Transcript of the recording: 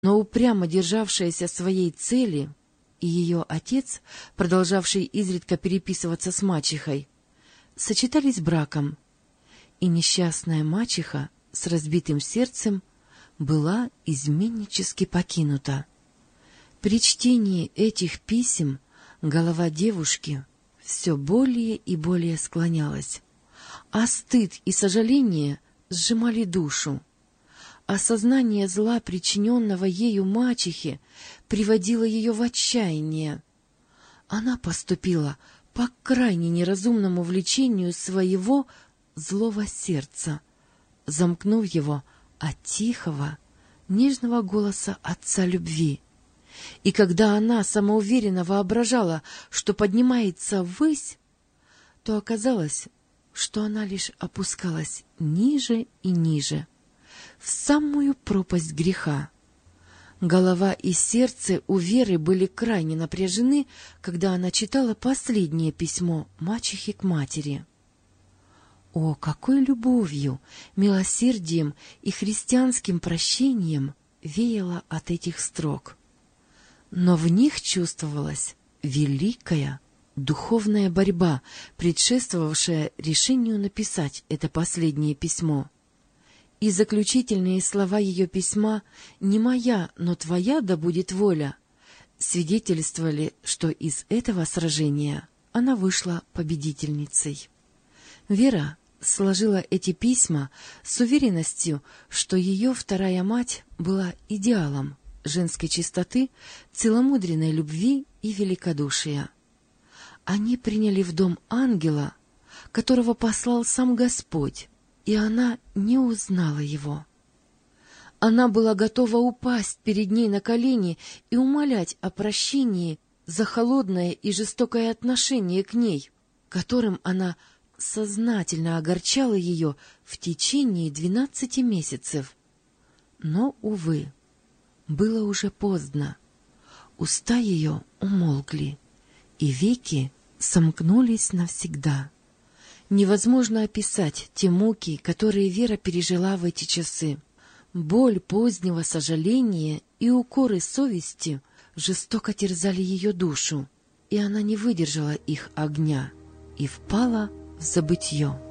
но упрямо державшаяся своей цели, и ее отец, продолжавший изредка переписываться с мачехой, сочетались браком, и несчастная мачеха с разбитым сердцем была изменнически покинута. При чтении этих писем голова девушки все более и более склонялась, а стыд и сожаление сжимали душу. Осознание зла, причиненного ею мачехе, приводило ее в отчаяние. Она поступила по крайне неразумному влечению своего злого сердца, замкнув его от тихого, нежного голоса отца любви. И когда она самоуверенно воображала, что поднимается ввысь, то оказалось, что она лишь опускалась ниже и ниже, в самую пропасть греха. Голова и сердце у Веры были крайне напряжены, когда она читала последнее письмо мачехи к матери. О, какой любовью, милосердием и христианским прощением веяло от этих строк! Но в них чувствовалась великая духовная борьба, предшествовавшая решению написать это последнее письмо. И заключительные слова ее письма «Не моя, но твоя да будет воля» свидетельствовали, что из этого сражения она вышла победительницей. Вера сложила эти письма с уверенностью, что ее вторая мать была идеалом женской чистоты, целомудренной любви и великодушия. Они приняли в дом ангела, которого послал сам Господь, и она не узнала его. Она была готова упасть перед ней на колени и умолять о прощении за холодное и жестокое отношение к ней, которым она сознательно огорчала ее в течение 12 месяцев. Но, увы, было уже поздно. Уста ее умолкли, и веки сомкнулись навсегда. Невозможно описать те муки, которые Вера пережила в эти часы. Боль позднего сожаления и укоры совести жестоко терзали ее душу, и она не выдержала их огня и впала в забытье.